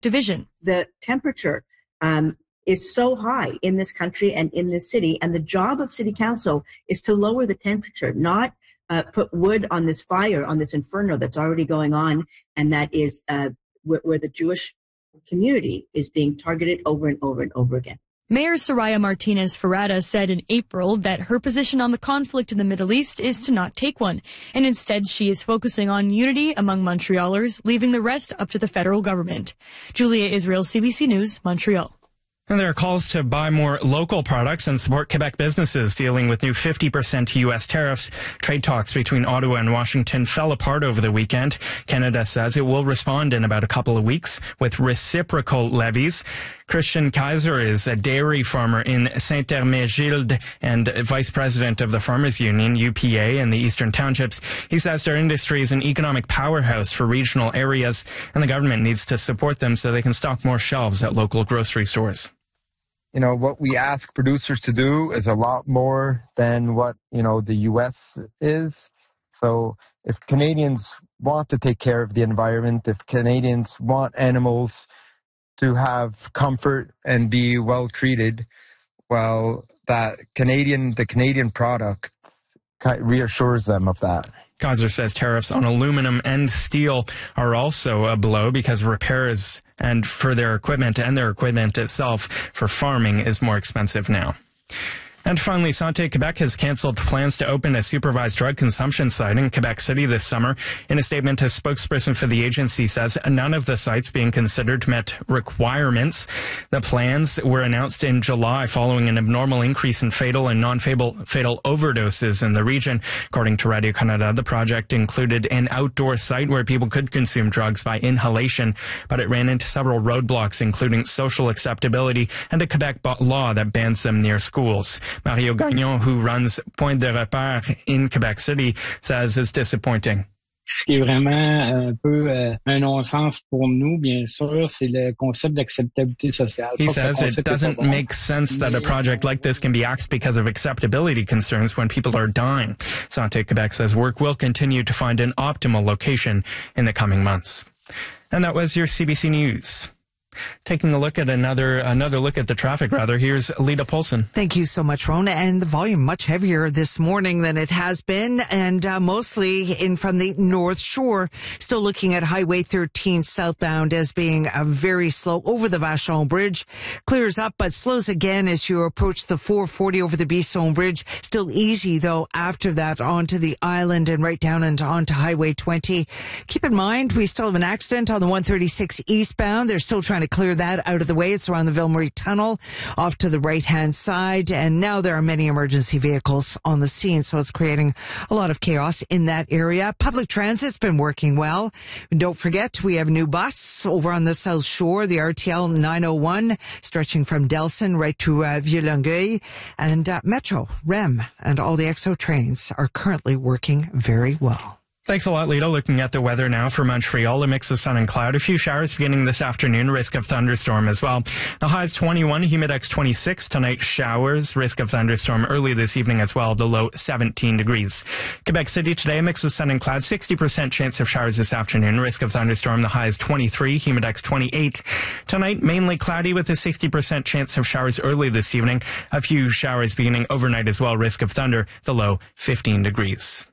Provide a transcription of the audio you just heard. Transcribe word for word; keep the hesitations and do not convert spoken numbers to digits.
division. The temperature um, is so high in this country and in this city, and the job of city council is to lower the temperature, not uh, put wood on this fire, on this inferno that's already going on, and that is uh, where, where the Jewish community is being targeted over and over and over again. Mayor Soraya Martinez Ferrada said in April that her position on the conflict in the Middle East is to not take one, and instead she is focusing on unity among Montrealers, leaving the rest up to the federal government. Julia Israel, C B C News, Montreal. And there are calls to buy more local products and support Quebec businesses dealing with new fifty percent U S tariffs. Trade talks between Ottawa and Washington fell apart over the weekend. Canada says it will respond in about a couple of weeks with reciprocal levies. Christian Kaiser is a dairy farmer in Saint-Hermégilde and vice president of the Farmers Union, U P A, in the Eastern Townships. He says their industry is an economic powerhouse for regional areas, and the government needs to support them so they can stock more shelves at local grocery stores. You know, what we ask producers to do is a lot more than what, you know, the U S is. So if Canadians want to take care of the environment, if Canadians want animals to have comfort and be well treated, well, that Canadian, the Canadian product reassures them of that. Kaiser says tariffs on aluminum and steel are also a blow because repairs and for their equipment and their equipment itself for farming is more expensive now. And finally, Santé Quebec has canceled plans to open a supervised drug consumption site in Quebec City this summer. In a statement, a spokesperson for the agency says none of the sites being considered met requirements. The plans were announced in July following an abnormal increase in fatal and non-fatal fatal overdoses in the region. According to Radio-Canada, the project included an outdoor site where people could consume drugs by inhalation, but it ran into several roadblocks, including social acceptability and a Quebec law that bans them near schools. Mario Gagnon, who runs Point de Repère in Quebec City, says it's disappointing. Ce qui est vraiment un peu euh, un non-sens pour nous, bien sûr, c'est le concept d'acceptabilité sociale. He says it doesn't make sense that a project like this can be axed because of acceptability concerns when people are dying. Santé Quebec says work will continue to find an optimal location in the coming months. And that was your C B C News. Taking a look at another another look at the traffic, rather, here's Lita Polson. Thank you so much, Rona. And the volume much heavier this morning than it has been, and uh, mostly in from the North Shore. Still looking at Highway thirteen southbound as being uh, very slow over the Vachon Bridge. Clears up, but slows again as you approach the four forty over the Bisson Bridge. Still easy, though, after that onto the island and right down and onto Highway twenty. Keep in mind, we still have an accident on the one thirty-six eastbound. They're still trying to clear that out of the way. It's around the Ville-Marie Tunnel off to the right-hand side. And now there are many emergency vehicles on the scene, so it's creating a lot of chaos in that area. Public transit's been working well. And don't forget, we have a new bus over on the South Shore, the R T L nine oh one, stretching from Delson right to uh, Vieux-Longueuil. And uh, Metro, R E M, and all the X O trains are currently working very well. Thanks a lot, Lita. Looking at the weather now for Montreal, a mix of sun and cloud. A few showers beginning this afternoon, risk of thunderstorm as well. The high is twenty-one, humidex twenty-six. Tonight, showers, risk of thunderstorm early this evening as well. The low seventeen degrees. Quebec City today, a mix of sun and cloud. sixty percent chance of showers this afternoon, risk of thunderstorm. The high is twenty-three, humidex twenty-eight. Tonight, mainly cloudy with a sixty percent chance of showers early this evening. A few showers beginning overnight as well, risk of thunder. The low fifteen degrees.